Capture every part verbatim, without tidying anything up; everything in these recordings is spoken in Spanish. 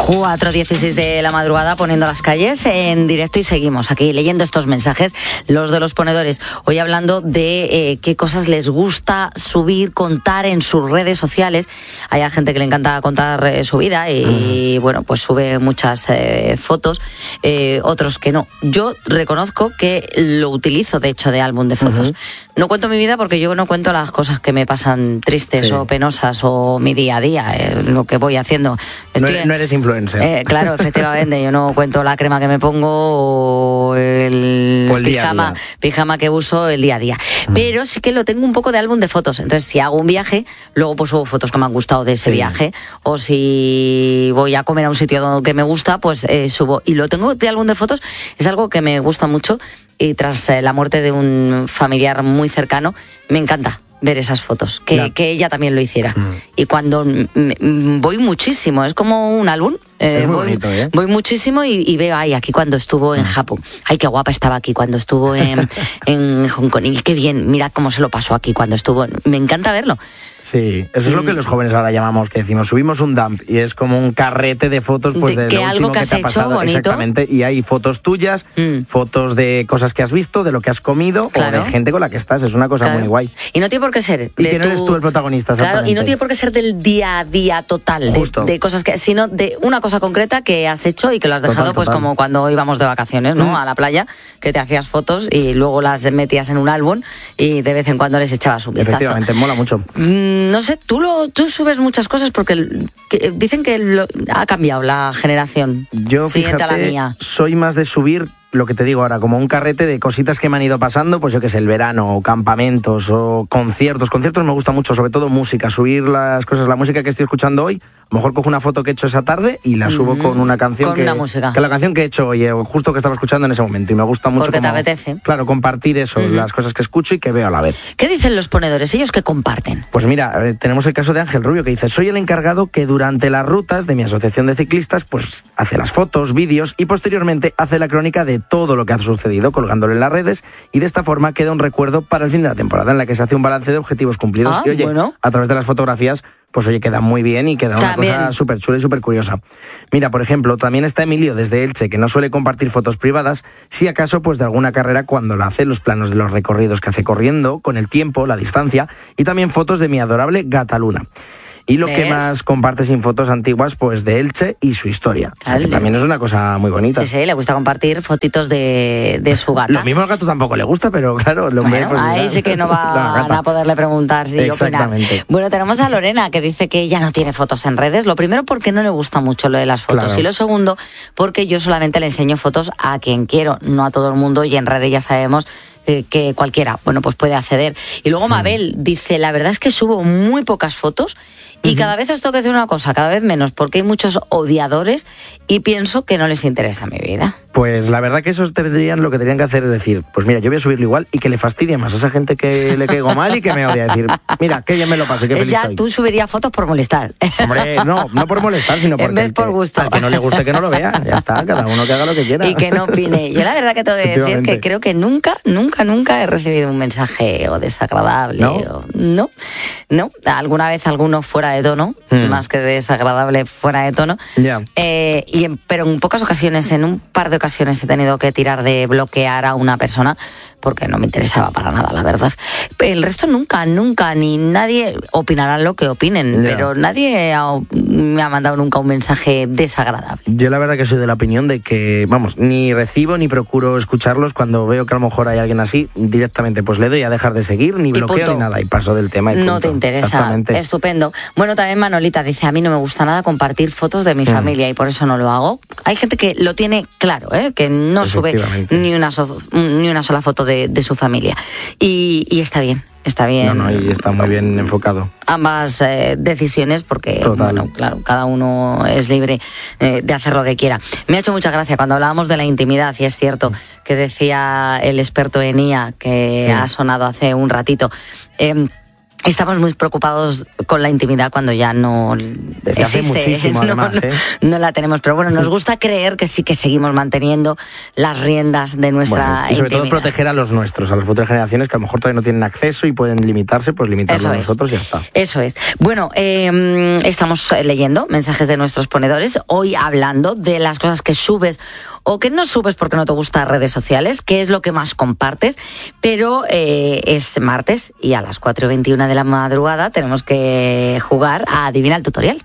cuatro dieciséis de la madrugada, poniendo las calles en directo, y seguimos aquí leyendo estos mensajes, los de los ponedores. Hoy hablando de eh, qué cosas les gusta subir, contar en sus redes sociales. Hay gente que le encanta contar eh, su vida y, mm. bueno, pues sube muchas eh, fotos, eh, otros que no. Yo reconozco que lo utilizo, de hecho, de álbum de fotos. Uh-huh. No cuento mi vida porque yo no cuento las cosas que me pasan tristes sí. o penosas o mi día a día, eh, lo que voy haciendo. Estoy, no, no eres influencer. Eh, claro, efectivamente, yo no cuento la crema que me pongo o el, o el pijama, día a día. pijama que uso el día a día. Mm. Pero sí que lo tengo un poco de álbum de fotos. Entonces, si hago un viaje, luego pues subo fotos que me han gustado de ese sí. viaje. O si voy a comer a un sitio que me gusta, pues eh, subo. Y lo tengo de álbum de fotos, es algo que me gusta mucho. Y tras eh, la muerte de un familiar muy cercano, me encanta ver esas fotos, que, claro. que ella también lo hiciera. Mm. Y cuando m- m- voy muchísimo, es como un álbum, eh, es muy voy, bonito, ¿eh? voy muchísimo y, y veo, ay, aquí cuando estuvo en Japón, ay, qué guapa estaba aquí cuando estuvo en, en Hong Kong, y qué bien, mira cómo se lo pasó aquí cuando estuvo, me encanta verlo. Sí, eso es lo que los jóvenes ahora llamamos, que decimos, subimos un dump, y es como un carrete de fotos pues, de, de lo algo último que, que has te ha hecho, pasado. bonito. Exactamente, y hay fotos tuyas, mm. fotos de cosas que has visto, de lo que has comido, claro. o de gente con la que estás, es una cosa claro. muy guay. Y no tiene por qué ser... Y que no tu... eres tú el protagonista, exactamente. Claro, y no tiene por qué ser del día a día total, de, de cosas que, sino de una cosa concreta que has hecho y que lo has dejado, total, pues total. Como cuando íbamos de vacaciones, ¿no? Mm. A la playa, que te hacías fotos y luego las metías en un álbum y de vez en cuando les echabas un vistazo. Efectivamente, mola mucho. Mm, no sé, tú lo tú subes muchas cosas porque que, dicen que lo, ha cambiado la generación. Yo, siguiente fíjate, a la mía. Soy más de subir lo que te digo ahora, como un carrete de cositas que me han ido pasando, pues yo que sé, el verano, o campamentos, o conciertos. Conciertos me gusta mucho, sobre todo música, subir las cosas, la música que estoy escuchando hoy. A lo mejor cojo una foto que he hecho esa tarde y la subo mm, con una canción con que, una música. que la canción que he hecho hoy, justo que estaba escuchando en ese momento, y me gusta mucho. Porque como, te apetece. Claro, compartir eso, uh-huh. las cosas que escucho y que veo a la vez. ¿Qué dicen los ponedores? ¿Ellos qué comparten? Pues mira, eh, tenemos el caso de Ángel Rubio, que dice: soy el encargado que durante las rutas de mi asociación de ciclistas, pues hace las fotos, vídeos y posteriormente hace la crónica de todo lo que ha sucedido, colgándolo en las redes, y de esta forma queda un recuerdo para el fin de la temporada, en la que se hace un balance de objetivos cumplidos. Ah, y oye, bueno. a través de las fotografías, pues oye, queda muy bien y queda también. Una cosa súper chula y súper curiosa. Mira, por ejemplo, también está Emilio desde Elche, que no suele compartir fotos privadas, si acaso pues de alguna carrera cuando la hace, los planos de los recorridos que hace corriendo, con el tiempo, la distancia, y también fotos de mi adorable gata Luna. Y lo ¿ves? Que más comparte sin fotos antiguas, pues de Elche y su historia. O sea, que también es una cosa muy bonita. Sí, sí, le gusta compartir fotitos de, de su gata. Lo mismo al gato tampoco le gusta, pero claro, lo bueno, pues, ahí sí que no van a poderle preguntar si opina. Bueno, tenemos a Lorena, que dice que ella no tiene fotos en redes. Lo primero, porque no le gusta mucho lo de las fotos. Claro. Y lo segundo, porque yo solamente le enseño fotos a quien quiero, no a todo el mundo, y en redes ya sabemos eh, que cualquiera, bueno, pues puede acceder. Y luego Mabel mm. dice, la verdad es que subo muy pocas fotos. Y uh-huh. cada vez os tengo que decir una cosa, cada vez menos, porque hay muchos odiadores y pienso que no les interesa mi vida. Pues la verdad que esos tendrían, lo que tendrían que hacer es decir, pues mira, yo voy a subirlo igual y que le fastidie más a esa gente que le caigo mal y que me odia. Decir, mira, qué bien me lo paso, qué feliz ya, soy. Tú subirías fotos por molestar. Hombre, no, no por molestar, sino porque en vez por que, gusto. Al que no le guste que no lo vea, ya está, cada uno que haga lo que quiera. Y que no opine. Yo la verdad que tengo que decir que creo que nunca, nunca, nunca he recibido un mensaje o desagradable. ¿No? O, no, no. Alguna vez alguno fuera de tono, hmm. más que desagradable, fuera de tono. Yeah. Eh, y en, pero en pocas ocasiones, en un par de ocasiones he tenido que tirar de bloquear a una persona porque no me interesaba para nada, la verdad. El resto nunca, nunca, ni nadie opinará lo que opinen, yeah. pero nadie ha, me ha mandado nunca un mensaje desagradable. Yo la verdad que soy de la opinión de que, vamos, ni recibo ni procuro escucharlos. Cuando veo que a lo mejor hay alguien así, directamente pues le doy a dejar de seguir, ni bloqueo ni nada, y paso del tema y punto. No te interesa, estupendo. Bueno, también Manolita dice, a mí no me gusta nada compartir fotos de mi mm. familia y por eso no lo hago. Hay gente que lo tiene claro, ¿eh? Que no sube ni una, so, ni una sola foto de, de su familia. Y, y está bien, está bien. No, no, y está muy bien enfocado. Ambas eh, decisiones, porque, Total. bueno, claro, cada uno es libre eh, de hacer lo que quiera. Me ha hecho mucha gracia cuando hablábamos de la intimidad, y es cierto mm. que decía el experto en I A, que mm. ha sonado hace un ratito, eh, Estamos muy preocupados con la intimidad cuando ya no Desde existe, hace muchísimo, no, además, ¿eh? no, no la tenemos, pero bueno, nos gusta creer que sí que seguimos manteniendo las riendas de nuestra bueno, y sobre intimidad. todo proteger a los nuestros, a las futuras generaciones que a lo mejor todavía no tienen acceso y pueden limitarse, pues limitarlo a nosotros y ya está. Eso es. Bueno, eh, estamos leyendo mensajes de nuestros ponedores, hoy hablando de las cosas que subes o que no subes porque no te gustan redes sociales, qué es lo que más compartes, pero eh, es martes y a las cuatro y veintiuno de la madrugada tenemos que jugar a Adivina el Tutorial.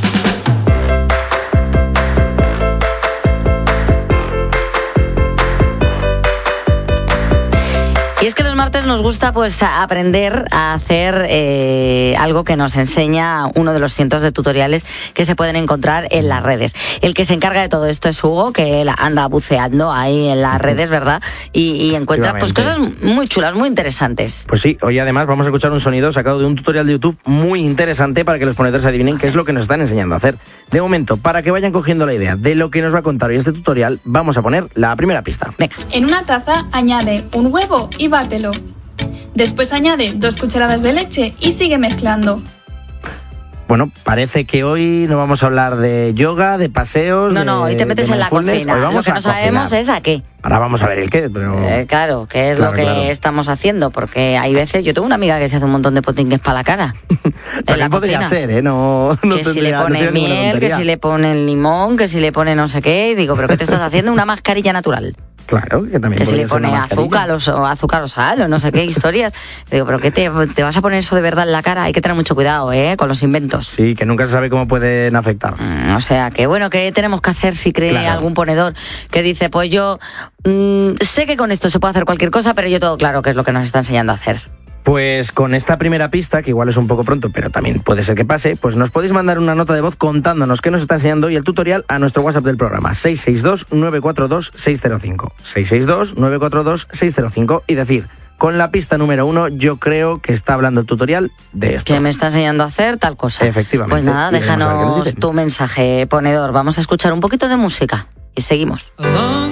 Y es que los martes nos gusta pues aprender a hacer eh, algo que nos enseña uno de los cientos de tutoriales que se pueden encontrar en las redes. El que se encarga de todo esto es Hugo, que él anda buceando ahí en las redes, ¿verdad? Y, y encuentra pues cosas muy chulas, muy interesantes. Pues sí, hoy además vamos a escuchar un sonido sacado de un tutorial de YouTube muy interesante para que los ponedores adivinen qué es lo que nos están enseñando a hacer. De momento, para que vayan cogiendo la idea de lo que nos va a contar hoy este tutorial, vamos a poner la primera pista. Venga. En una taza añade un huevo y bátelo. Después añade dos cucharadas de leche y sigue mezclando. Bueno, parece que hoy no vamos a hablar de yoga, de paseos. No, de, no, hoy te metes en la cocina. Lo que no sabemos cocinar. es a qué. Ahora vamos a ver el qué, pero... Eh, claro, qué es claro, lo que claro. estamos haciendo, porque hay veces... Yo tengo una amiga que se hace un montón de potingues para la cara. También podría cocina. ser, ¿eh? No, no que tendría, si le pone no miel, que si le pone limón, que si le pone no sé qué. Y digo, ¿pero qué te estás haciendo? Una mascarilla natural. Claro, que también que si le ser pone azúcar o, o azúcar o sal o no sé qué historias. Digo, pero ¿qué te, te vas a poner eso de verdad en la cara? Hay que tener mucho cuidado, ¿eh? Con los inventos. Sí, que nunca se sabe cómo pueden afectar. Mm, o sea, que bueno, ¿qué tenemos que hacer si cree claro. algún ponedor que dice, pues yo mmm, sé que con esto se puede hacer cualquier cosa, pero yo todo claro que es lo que nos está enseñando a hacer? Pues con esta primera pista, que igual es un poco pronto, pero también puede ser que pase, pues nos podéis mandar una nota de voz contándonos qué nos está enseñando hoy el tutorial a nuestro WhatsApp del programa, seis seis dos, nueve cuatro dos, seis cero cinco. seis seis dos, nueve cuatro dos, seis cero cinco y decir, con la pista número uno, yo creo que está hablando el tutorial de esto. Que me está enseñando a hacer tal cosa. Efectivamente. Pues nada, déjanos tu mensaje, ponedor. Vamos a escuchar un poquito de música y seguimos. Alone.